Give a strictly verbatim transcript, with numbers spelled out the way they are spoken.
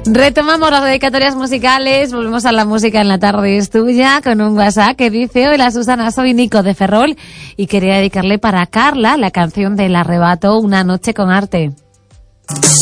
Retomamos las dedicatorias musicales, volvemos a la música en la tarde es tuya, con un WhatsApp que dice: hola Susana, soy Nico de Ferrol y quería dedicarle para Carla la canción del Arrebato, Una noche con arte.